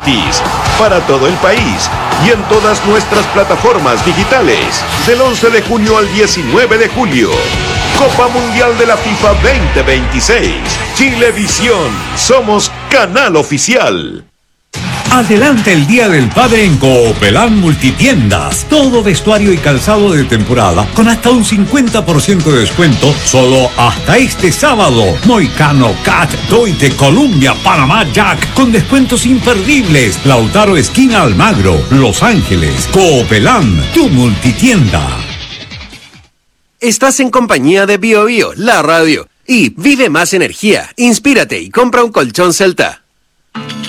gratis para todo el país y en todas nuestras plataformas digitales del 11 de junio al 19 de julio. Copa Mundial de la FIFA 2026. Chilevisión. Somos canal oficial. Adelanta el Día del Padre en Coopelán Multitiendas. Todo vestuario y calzado de temporada con hasta un 50% de descuento solo hasta este sábado. Moicano, Cat, Doite, Columbia, Panamá, Jack con descuentos imperdibles. Lautaro esquina Almagro, Los Ángeles. Coopelán, tu multitienda. Estás en compañía de Bio Bio, la radio. Y vive más energía, inspírate y compra un colchón Celta.